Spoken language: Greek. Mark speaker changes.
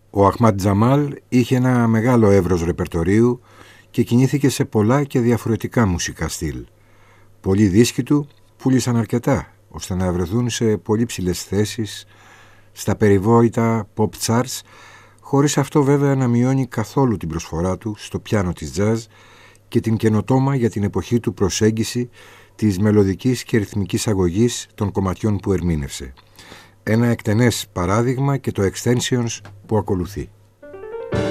Speaker 1: Ο Αχμάντ Τζαμάλ είχε ένα μεγάλο εύρος ρεπερτορίου και κινήθηκε σε πολλά και διαφορετικά μουσικά στυλ. Πολλοί δίσκοι του πούλησαν αρκετά, ώστε να βρεθούν σε πολύ ψηλές θέσεις στα περιβόητα pop charts, χωρίς αυτό βέβαια να μειώνει καθόλου την προσφορά του στο πιάνο της jazz και την καινοτόμα για την εποχή του προσέγγιση της μελωδικής και ρυθμικής αγωγής των κομματιών που ερμήνευσε. Ένα εκτενές παράδειγμα και το Extensions που ακολουθεί.